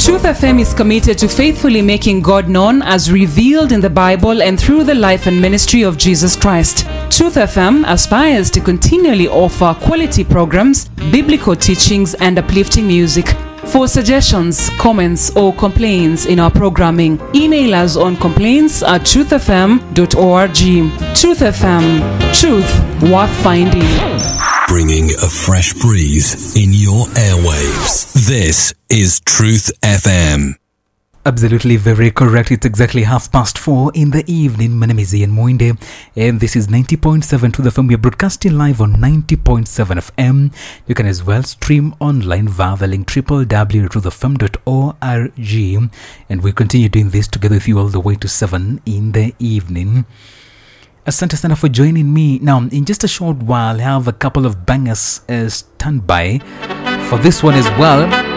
Truth FM is committed to faithfully making God known as revealed in the Bible and through the life and ministry of Jesus Christ. Truth FM aspires to continually offer quality programs, biblical teachings, and uplifting music. For suggestions, comments, or complaints in our programming, email us on complaints@truthfm.org. Truth FM, truth worth finding. Bringing a fresh breeze in your airwaves. This is Truth FM. Absolutely very correct. It's exactly 4:30 in the evening. My name is Ian Moinde, and this is 90.7 Truth FM. We are broadcasting live on 90.7 FM. You can as well stream online via the link www.truthfm.org, and we continue doing this together with you all the way to 7 in the evening. Asante sana for joining me. Now, in just a short while, I have a couple of bangers stand by for this one as well.